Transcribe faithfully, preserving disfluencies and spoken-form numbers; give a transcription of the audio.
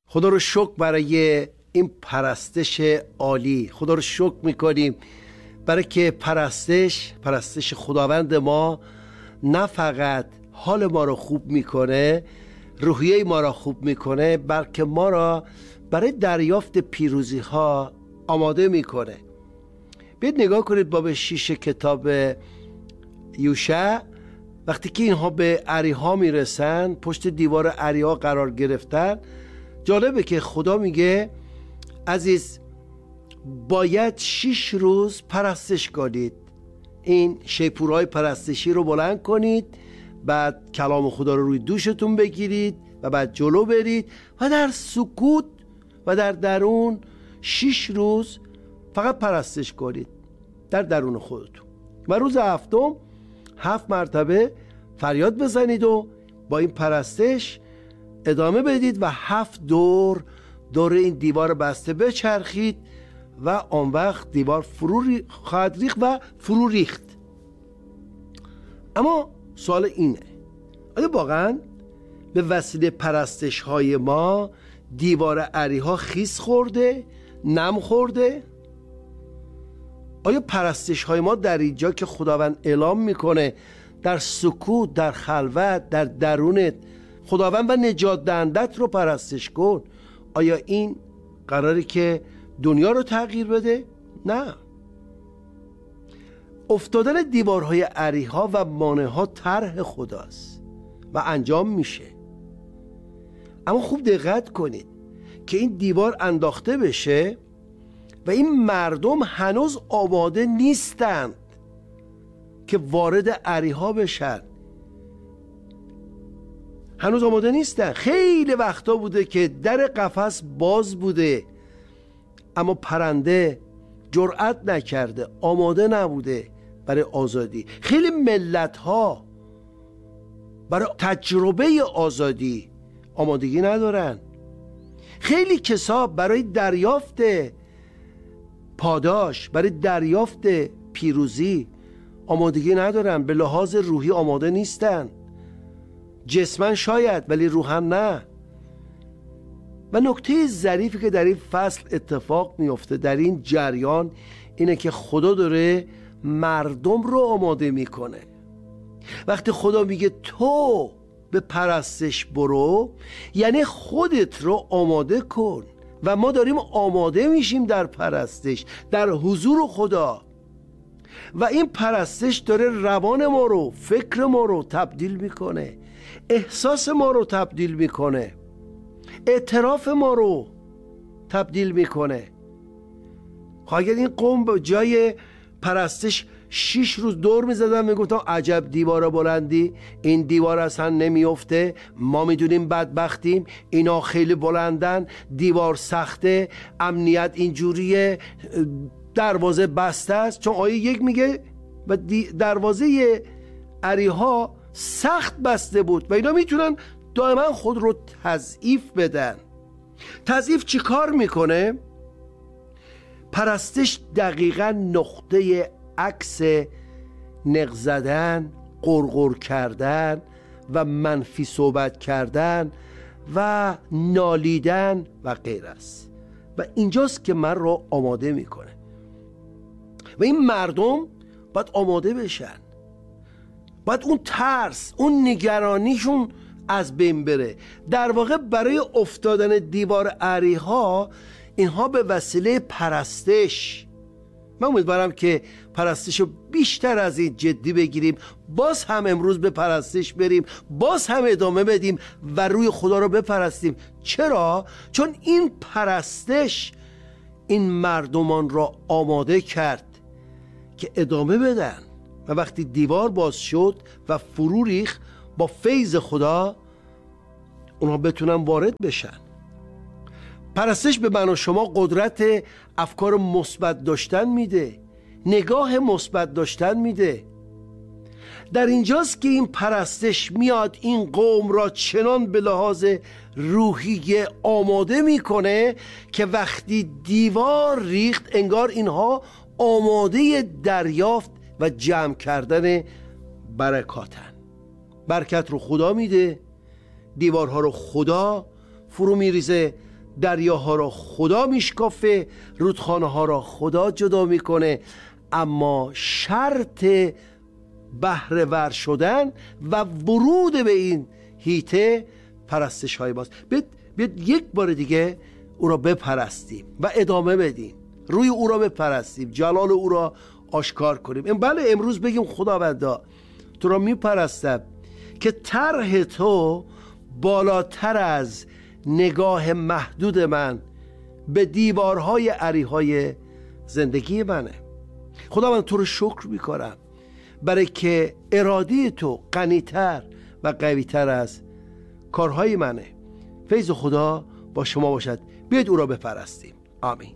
خدا رو شکر برای این پرستش عالی. خدا رو شکر میکنیم برای که پرستش پرستش خداوند ما نه فقط حال ما رو خوب میکنه، روحیه ما را خوب میکنه، بلکه ما را برای دریافت پیروزی ها آماده میکنه. بیاید نگاه کنید باب شیش کتاب یوشع. وقتی که اینها به اریحا میرسن، پشت دیوار اریحا قرار گرفتن، جالبه که خدا میگه عزیز باید شیش روز پرستش کنید. این شیپورهای پرستشی رو بلند کنید، بعد کلام خدا رو روی دوشتون بگیرید و بعد جلو برید و در سکوت و در درون شیش روز فقط پرستش کنید در درون خودتون. و روز هفتم هفت مرتبه فریاد بزنید و با این پرستش ادامه بدید و هفت دور دور این دیوار بسته بچرخید و آن وقت دیوار فرو خواهد ریخت و فرو ریخت. اما سوال اینه، آیا واقعا به وسیله پرستش های ما دیوار اریحا خیس خورده، نم خورده؟ آیا پرستش های ما در اینجا که خداوند اعلام میکنه در سکوت، در خلوت، در درونت خداوند و نجات دهندت رو پرستش کن، آیا این قراره که دنیا رو تغییر بده؟ نه. افتادن دیوارهای اریحا و مانع ها طرح خداست و انجام میشه. اما خوب دقت کنید که این دیوار انداخته بشه و این مردم هنوز آماده نیستند که وارد اریحا بشن. هنوز آماده نیستن. خیلی وقتا بوده که در قفس باز بوده اما پرنده جرأت نکرده، آماده نبوده برای آزادی. خیلی ملت ها برای تجربه آزادی آمادگی ندارن. خیلی کسا برای دریافت پاداش، برای دریافت پیروزی آمادگی ندارن. به لحاظ روحی آماده نیستن. جسمن شاید ولی روحن نه. و نکته ظریفی که در این فصل اتفاق میفته در این جریان اینه که خدا داره مردم رو آماده میکنه. وقتی خدا میگه تو به پرستش برو، یعنی خودت رو آماده کن و ما داریم آماده میشیم در پرستش، در حضور خدا. و این پرستش داره روان ما رو، فکر ما رو تبدیل میکنه، احساس ما رو تبدیل میکنه، اعتراف ما رو تبدیل میکنه. اگر این قوم به جای پرستش شیش روز دور میزدن میگفتن عجب دیوار بلندی، این دیوار اصلا نمیفته، ما میدونیم بدبختیم، اینا خیلی بلندن، دیوار سخته، امنیت اینجوریه، دروازه بسته است. چون آیه یک میگه و دروازه اریحا سخت بسته بود و اینا میتونن دائما خود رو تضعیف بدن. تضعیف چی کار میکنه؟ پرستش دقیقا نقطه عکس نق زدن، قرقر کردن و منفی صحبت کردن و نالیدن و غیر است. و اینجاست که من رو آماده میکنه و این مردم باید آماده بشن، باید اون ترس، اون نگرانیشون از بین بره. در واقع برای افتادن دیوار اریحا اینها به وسیله پرستش، من امیدوارم که پرستش رو بیشتر از این جدی بگیریم، باز هم امروز به پرستش بریم، باز هم ادامه بدیم و روی خدا رو بپرستیم. چرا؟ چون این پرستش این مردمان را آماده کرد که ادامه بدن و وقتی دیوار باز شد و فرو ریخت با فیض خدا اونها بتونن وارد بشن. پرستش به من و شما قدرت افکار مثبت داشتن میده، نگاه مثبت داشتن میده. در اینجاست که این پرستش میاد این قوم را چنان به لحاظ روحی آماده میکنه که وقتی دیوار ریخت انگار اینها آماده دریافت و جمع کردن برکاتن. برکت رو خدا میده، دیوارها رو خدا فرو میریزه، دریاها را خدا میشکافه، رودخانه ها را خدا جدا میکنه، اما شرط بهره ور شدن و ورود به این هیته پرستش های ماست. بیاید یک بار دیگه او را بپرستیم و ادامه بدیم، روی او را بپرستیم، جلال او را آشکار کنیم. بله امروز بگیم خداوندا تو را میپرستم که طرح تو بالاتر از نگاه محدود من به دیوارهای عریهای زندگی منه. خداوند تو رو شکر میکنم برای که اراده تو غنی‌تر و قوی‌تر از کارهای منه. فیض خدا با شما باشد. بیاید او را بپرستیم. آمین.